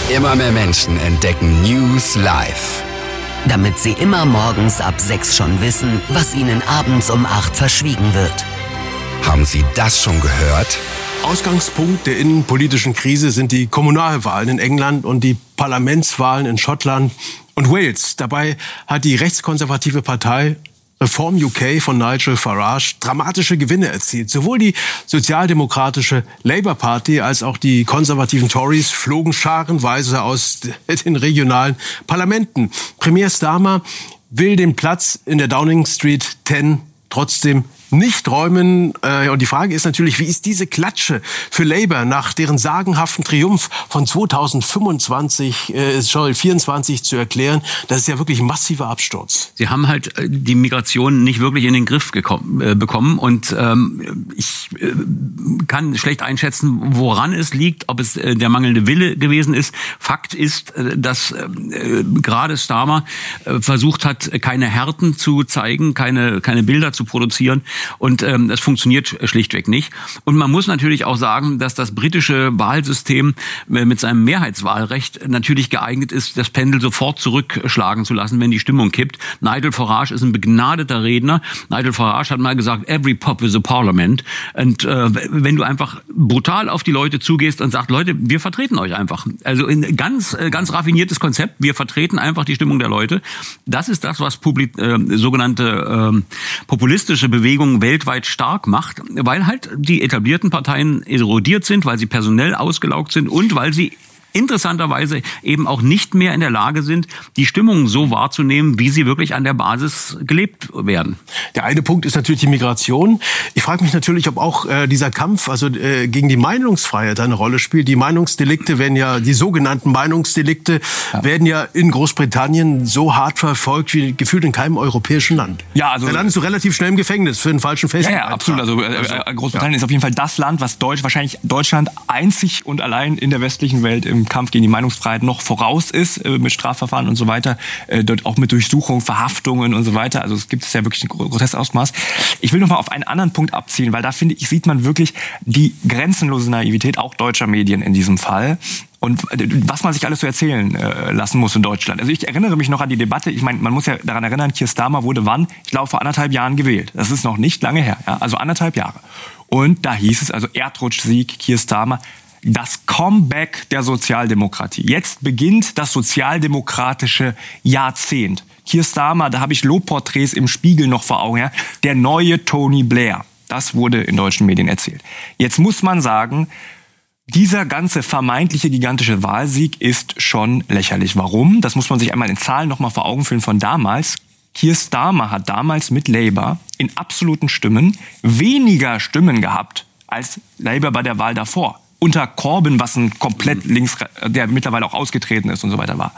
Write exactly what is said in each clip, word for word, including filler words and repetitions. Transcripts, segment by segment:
Immer mehr Menschen entdecken News live. Damit sie immer morgens ab sechs schon wissen, was ihnen abends um acht verschwiegen wird. Haben Sie das schon gehört? Ausgangspunkt der innenpolitischen Krise sind die Kommunalwahlen in England und die Parlamentswahlen in Schottland und Wales. Dabei hat die rechtskonservative Partei Reform U K von Nigel Farage dramatische Gewinne erzielt. Sowohl die sozialdemokratische Labour Party als auch die konservativen Tories flogen scharenweise aus den regionalen Parlamenten. Premier Starmer will den Platz in der Downing Street zehn trotzdem nicht räumen. Und die Frage ist natürlich, wie ist diese Klatsche für Labour nach deren sagenhaften Triumph von zweitausendfünfundzwanzig, äh, sorry, vierundzwanzig zu erklären? Das ist ja wirklich ein massiver Absturz. Sie haben halt die Migration nicht wirklich in den Griff gekommen, äh, bekommen. Und ähm, ich äh, kann schlecht einschätzen, woran es liegt, ob es äh, der mangelnde Wille gewesen ist. Fakt ist, äh, dass äh, gerade Starmer äh, versucht hat, keine Härten zu zeigen, keine, keine Bilder zu produzieren. Und ähm, das funktioniert schlichtweg nicht. Und man muss natürlich auch sagen, dass das britische Wahlsystem mit seinem Mehrheitswahlrecht natürlich geeignet ist, das Pendel sofort zurückschlagen zu lassen, wenn die Stimmung kippt. Nigel Farage ist ein begnadeter Redner. Nigel Farage hat mal gesagt, every pop is a parliament. Und äh, wenn du einfach brutal auf die Leute zugehst und sagst, Leute, wir vertreten euch einfach. Also ein ganz, ganz raffiniertes Konzept. Wir vertreten einfach die Stimmung der Leute. Das ist das, was publik, äh, sogenannte äh, populistische Bewegungen weltweit stark macht, weil halt die etablierten Parteien erodiert sind, weil sie personell ausgelaugt sind und weil sie interessanterweise eben auch nicht mehr in der Lage sind, die Stimmung so wahrzunehmen, wie sie wirklich an der Basis gelebt werden. Der eine Punkt ist natürlich die Migration. Ich frage mich natürlich, ob auch äh, dieser Kampf also äh, gegen die Meinungsfreiheit eine Rolle spielt. Die Meinungsdelikte werden ja, die sogenannten Meinungsdelikte ja. werden ja in Großbritannien so hart verfolgt wie gefühlt in keinem europäischen Land. Ja, also da landest du relativ schnell im Gefängnis für einen falschen Facebook. Ja, ja, absolut. Also äh, Großbritannien ja. ist auf jeden Fall das Land, was Deutsch, wahrscheinlich Deutschland einzig und allein in der westlichen Welt im Kampf gegen die Meinungsfreiheit noch voraus ist, äh, mit Strafverfahren und so weiter, äh, dort auch mit Durchsuchung, Verhaftungen und so weiter. Also es gibt es ja wirklich ein groteskes Ausmaß. Ich will noch mal auf einen anderen Punkt abzielen, weil da finde ich, sieht man wirklich die grenzenlose Naivität auch deutscher Medien in diesem Fall. Und was man sich alles so erzählen äh, lassen muss in Deutschland. Also ich erinnere mich noch an die Debatte, ich meine, man muss ja daran erinnern, Keir Starmer wurde wann? Ich glaube vor anderthalb Jahren gewählt. Das ist noch nicht lange her, ja? Also anderthalb Jahre. Und da hieß es, also Erdrutschsieg, Keir Starmer, das Comeback der Sozialdemokratie. Jetzt beginnt das sozialdemokratische Jahrzehnt. Keir Starmer, da habe ich Lobporträts im Spiegel noch vor Augen, ja? Der neue Tony Blair. Das wurde in deutschen Medien erzählt. Jetzt muss man sagen, dieser ganze vermeintliche gigantische Wahlsieg ist schon lächerlich. Warum? Das muss man sich einmal in Zahlen noch mal vor Augen führen von damals. Keir Starmer hat damals mit Labour in absoluten Stimmen weniger Stimmen gehabt als Labour bei der Wahl davor. Unter Corbyn, was ein komplett links, der mittlerweile auch ausgetreten ist und so weiter war.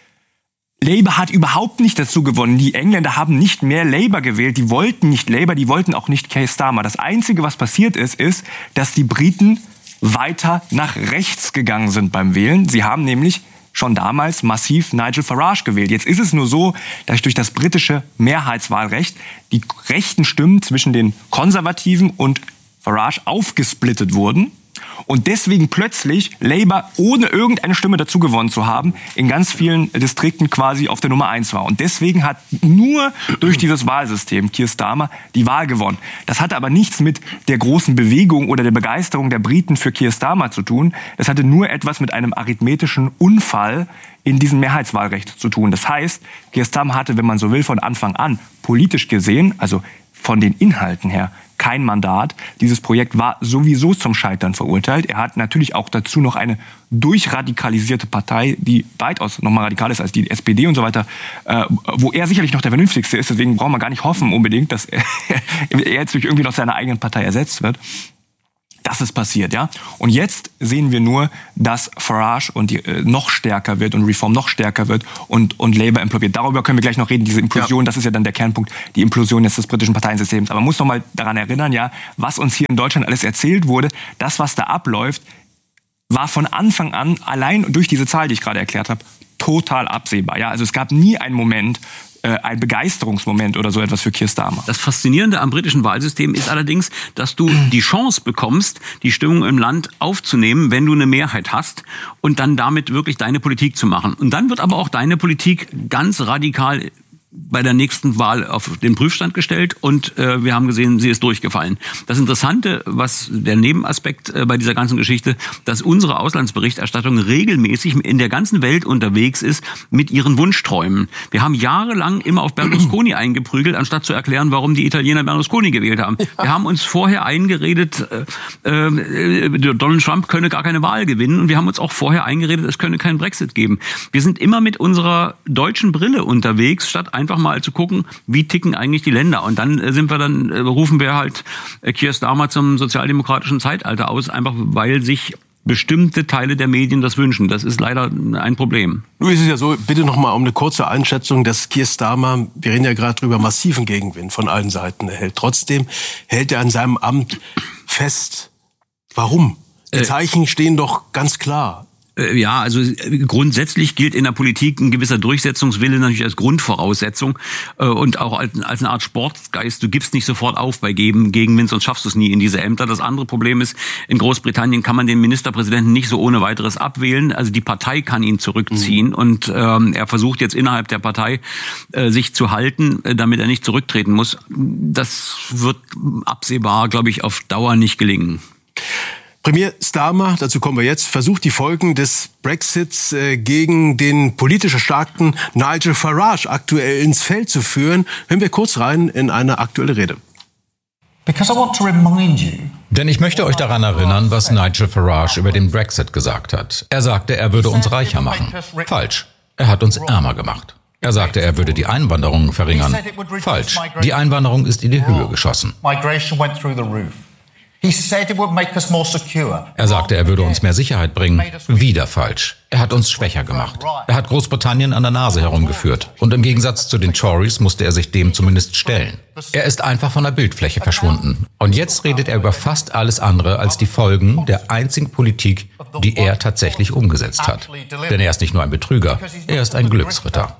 Labour hat überhaupt nicht dazu gewonnen. Die Engländer haben nicht mehr Labour gewählt. Die wollten nicht Labour, die wollten auch nicht Keir Starmer. Das Einzige, was passiert ist, ist, dass die Briten weiter nach rechts gegangen sind beim Wählen. Sie haben nämlich schon damals massiv Nigel Farage gewählt. Jetzt ist es nur so, dass durch das britische Mehrheitswahlrecht die rechten Stimmen zwischen den Konservativen und Farage aufgesplittet wurden. Und deswegen plötzlich Labour, ohne irgendeine Stimme dazu gewonnen zu haben, in ganz vielen Distrikten quasi auf der Nummer eins war. Und deswegen hat nur durch dieses Wahlsystem Keir Starmer die Wahl gewonnen. Das hatte aber nichts mit der großen Bewegung oder der Begeisterung der Briten für Keir Starmer zu tun. Das hatte nur etwas mit einem arithmetischen Unfall in diesem Mehrheitswahlrecht zu tun. Das heißt, Keir Starmer hatte, wenn man so will, von Anfang an politisch gesehen, also von den Inhalten her, kein Mandat. Dieses Projekt war sowieso zum Scheitern verurteilt. Er hat natürlich auch dazu noch eine durchradikalisierte Partei, die weitaus noch mal radikaler ist als die S P D und so weiter, äh, wo er sicherlich noch der Vernünftigste ist. Deswegen brauchen wir gar nicht hoffen unbedingt, dass er, er jetzt durch irgendwie noch seiner eigenen Partei ersetzt wird. Das ist passiert, ja. Und jetzt sehen wir nur, dass Farage und die, äh, noch stärker wird und Reform noch stärker wird und, und Labour implodiert. Darüber können wir gleich noch reden, diese Implosion, ja. Das ist ja dann der Kernpunkt, die Implosion jetzt des britischen Parteiensystems. Aber man muss noch mal daran erinnern, ja, was uns hier in Deutschland alles erzählt wurde, das, was da abläuft, war von Anfang an, allein durch diese Zahl, die ich gerade erklärt habe, total absehbar. Ja, also es gab nie einen Moment, äh, ein Begeisterungsmoment oder so etwas für Keir Starmer. Das Faszinierende am britischen Wahlsystem ist allerdings, dass du die Chance bekommst, die Stimmung im Land aufzunehmen, wenn du eine Mehrheit hast und dann damit wirklich deine Politik zu machen. Und dann wird aber auch deine Politik ganz radikal bei der nächsten Wahl auf den Prüfstand gestellt und äh, wir haben gesehen, sie ist durchgefallen. Das Interessante, was der Nebenaspekt äh, bei dieser ganzen Geschichte, dass unsere Auslandsberichterstattung regelmäßig in der ganzen Welt unterwegs ist mit ihren Wunschträumen. Wir haben jahrelang immer auf Berlusconi eingeprügelt, anstatt zu erklären, warum die Italiener Berlusconi gewählt haben. Wir haben uns vorher eingeredet, äh, äh, Donald Trump könne gar keine Wahl gewinnen und wir haben uns auch vorher eingeredet, es könne keinen Brexit geben. Wir sind immer mit unserer deutschen Brille unterwegs, statt einfach mal zu gucken, wie ticken eigentlich die Länder. Und dann sind wir dann, rufen wir halt Keir Starmer zum sozialdemokratischen Zeitalter aus, einfach weil sich bestimmte Teile der Medien das wünschen. Das ist leider ein Problem. Nun ist es ja so, bitte noch mal um eine kurze Einschätzung, dass Keir Starmer, wir reden ja gerade drüber, massiven Gegenwind von allen Seiten erhält. Trotzdem hält er an seinem Amt fest. Warum? Die äh, Zeichen stehen doch ganz klar. Ja, also grundsätzlich gilt in der Politik ein gewisser Durchsetzungswille natürlich als Grundvoraussetzung und auch als eine Art Sportgeist. Du gibst nicht sofort auf bei Gegenwind, sonst schaffst du es nie in diese Ämter. Das andere Problem ist, in Großbritannien kann man den Ministerpräsidenten nicht so ohne weiteres abwählen. Also die Partei kann ihn zurückziehen mhm. und ähm, er versucht jetzt innerhalb der Partei äh, sich zu halten, äh, damit er nicht zurücktreten muss. Das wird absehbar, glaube ich, auf Dauer nicht gelingen. Premier Starmer, dazu kommen wir jetzt, versucht die Folgen des Brexits äh, gegen den politisch starken Nigel Farage aktuell ins Feld zu führen. Hören wir kurz rein in eine aktuelle Rede. Denn ich möchte euch daran erinnern, was Nigel Farage über den Brexit gesagt hat. Er sagte, er würde uns reicher machen. Falsch. Er hat uns ärmer gemacht. Er sagte, er würde die Einwanderung verringern. Falsch. Die Einwanderung ist in die Höhe geschossen. Er sagte, er würde uns mehr Sicherheit bringen. Wieder falsch. Er hat uns schwächer gemacht. Er hat Großbritannien an der Nase herumgeführt. Und im Gegensatz zu den Tories musste er sich dem zumindest stellen. Er ist einfach von der Bildfläche verschwunden. Und jetzt redet er über fast alles andere als die Folgen der einzigen Politik, die er tatsächlich umgesetzt hat. Denn er ist nicht nur ein Betrüger, er ist ein Glücksritter.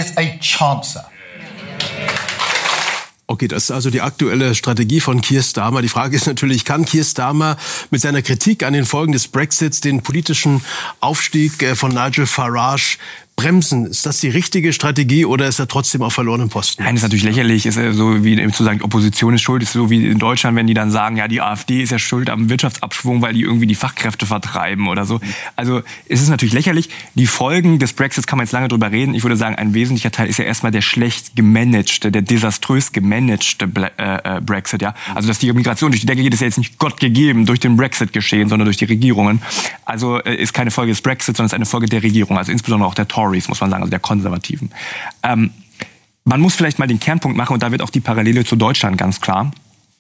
Okay, das ist also die aktuelle Strategie von Keir Starmer. Die Frage ist natürlich, kann Keir Starmer mit seiner Kritik an den Folgen des Brexits den politischen Aufstieg von Nigel Farage bremsen? Ist das die richtige Strategie oder ist er trotzdem auf verlorenen Posten? Nein, das ist natürlich lächerlich. Ist so wie zu sagen, die Opposition ist schuld. Ist so wie in Deutschland, wenn die dann sagen, ja, die AfD ist ja schuld am Wirtschaftsabschwung, weil die irgendwie die Fachkräfte vertreiben oder so. Also es ist natürlich lächerlich. Die Folgen des Brexits kann man jetzt lange drüber reden. Ich würde sagen, ein wesentlicher Teil ist ja erstmal der schlecht gemanagte, der desaströs gemanagte Brexit. Ja, also dass die Migration durch die Decke geht, ist ja jetzt nicht Gott gegeben durch den Brexit geschehen, sondern durch die Regierungen. Also ist keine Folge des Brexits, sondern ist eine Folge der Regierung. Also insbesondere auch der Tories, muss man sagen, also der Konservativen. Ähm, man muss vielleicht mal den Kernpunkt machen, und da wird auch die Parallele zu Deutschland ganz klar.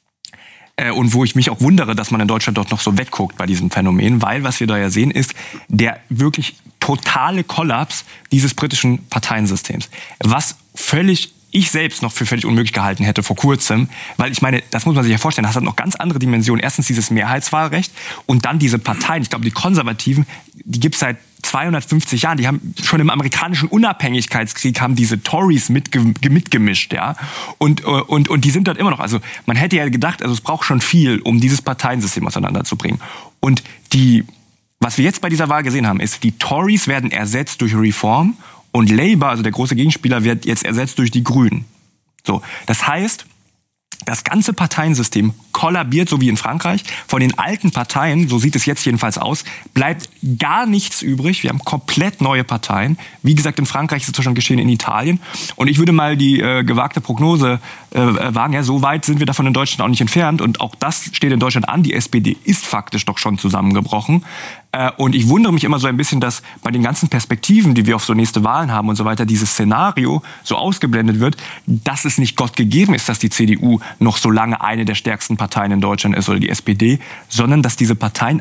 Äh, und wo ich mich auch wundere, dass man in Deutschland dort noch so wegguckt bei diesem Phänomen, weil was wir da ja sehen, ist der wirklich totale Kollaps dieses britischen Parteiensystems. Was völlig ich selbst noch für völlig unmöglich gehalten hätte vor kurzem, weil ich meine, das muss man sich ja vorstellen, das hat noch ganz andere Dimensionen. Erstens dieses Mehrheitswahlrecht und dann diese Parteien. Ich glaube, die Konservativen, die gibt es seit zweihundertfünfzig Jahren. Die haben schon im amerikanischen Unabhängigkeitskrieg haben diese Tories mitge- mitgemischt, ja. Und, und, und die sind dort immer noch. Also man hätte ja gedacht, also es braucht schon viel, um dieses Parteiensystem auseinanderzubringen. Und die, was wir jetzt bei dieser Wahl gesehen haben, ist, die Tories werden ersetzt durch Reform. Und Labour, also der große Gegenspieler, wird jetzt ersetzt durch die Grünen. So, das heißt, das ganze Parteiensystem kollabiert, so wie in Frankreich. Von den alten Parteien, so sieht es jetzt jedenfalls aus, bleibt gar nichts übrig. Wir haben komplett neue Parteien. Wie gesagt, in Frankreich ist es schon geschehen, in Italien. Und ich würde mal die äh, gewagte Prognose äh, wagen, ja, so weit sind wir davon in Deutschland auch nicht entfernt. Und auch das steht in Deutschland an. Die S P D ist faktisch doch schon zusammengebrochen. Äh, und ich wundere mich immer so ein bisschen, dass bei den ganzen Perspektiven, die wir auf so nächste Wahlen haben und so weiter, dieses Szenario so ausgeblendet wird, dass es nicht Gott gegeben ist, dass die C D U noch so lange eine der stärksten Parteien in Deutschland ist oder die S P D, sondern dass diese Parteien auch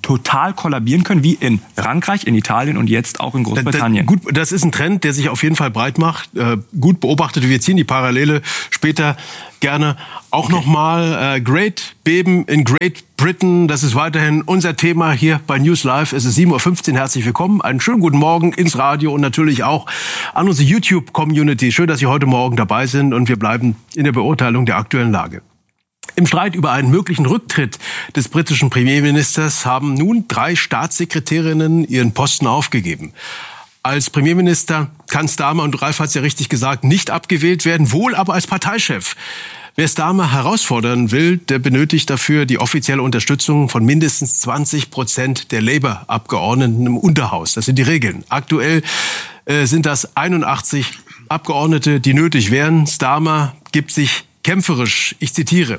total kollabieren können, wie in Frankreich, in Italien und jetzt auch in Großbritannien. Da, da, gut, das ist ein Trend, der sich auf jeden Fall breit macht. Äh, gut beobachtet. Wir ziehen die Parallele später gerne auch okay. nochmal. Äh, Great Beben in Great Britain. Das ist weiterhin unser Thema hier bei News Live. Es ist sieben Uhr fünfzehn. Herzlich willkommen. Einen schönen guten Morgen ins Radio und natürlich auch an unsere YouTube-Community. Schön, dass Sie heute Morgen dabei sind und wir bleiben in der Beurteilung der aktuellen Lage. Im Streit über einen möglichen Rücktritt des britischen Premierministers haben nun drei Staatssekretärinnen ihren Posten aufgegeben. Als Premierminister kann Starmer, und Ralf hat es ja richtig gesagt, nicht abgewählt werden, wohl aber als Parteichef. Wer Starmer herausfordern will, der benötigt dafür die offizielle Unterstützung von mindestens zwanzig Prozent der Labour-Abgeordneten im Unterhaus. Das sind die Regeln. Aktuell äh, sind das einundachtzig Abgeordnete, die nötig wären. Starmer gibt sich kämpferisch, ich zitiere: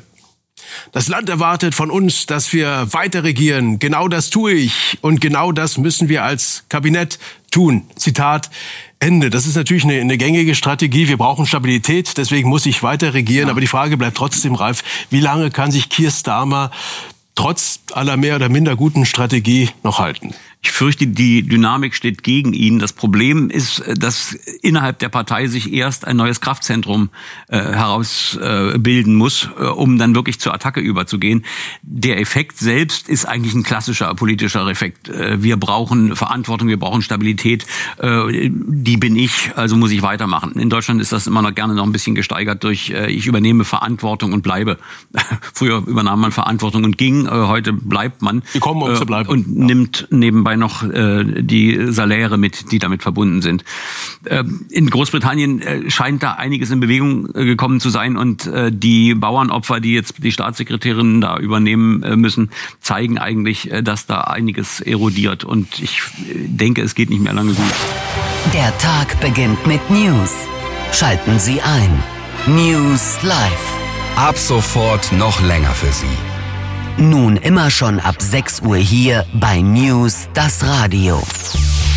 Das Land erwartet von uns, dass wir weiter regieren. Genau das tue ich. Und genau das müssen wir als Kabinett tun. Zitat Ende. Das ist natürlich eine, eine gängige Strategie. Wir brauchen Stabilität. Deswegen muss ich weiter regieren. Ja. Aber die Frage bleibt trotzdem, Ralf, wie lange kann sich Keir Starmer trotz aller mehr oder minder guten Strategie noch halten? Ich fürchte, die Dynamik steht gegen ihn. Das Problem ist, dass innerhalb der Partei sich erst ein neues Kraftzentrum äh, herausbilden äh, muss, äh, um dann wirklich zur Attacke überzugehen. Der Effekt selbst ist eigentlich ein klassischer politischer Effekt. Äh, wir brauchen Verantwortung, wir brauchen Stabilität. Äh, die bin ich, also muss ich weitermachen. In Deutschland ist das immer noch gerne noch ein bisschen gesteigert durch äh, ich übernehme Verantwortung und bleibe. Früher übernahm man Verantwortung und ging, äh, heute bleibt man. Wir kommen, um äh, zu bleiben. Und ja. nimmt nebenbei noch äh, die Saläre mit, die damit verbunden sind. Äh, in Großbritannien äh, scheint da einiges in Bewegung äh, gekommen zu sein und äh, die Bauernopfer, die jetzt die Staatssekretärinnen da übernehmen äh, müssen, zeigen eigentlich, äh, dass da einiges erodiert und ich äh, denke, es geht nicht mehr lange gut. Der Tag beginnt mit News. Schalten Sie ein. News Live. Ab sofort noch länger für Sie. Nun immer schon ab sechs Uhr hier bei News, das Radio.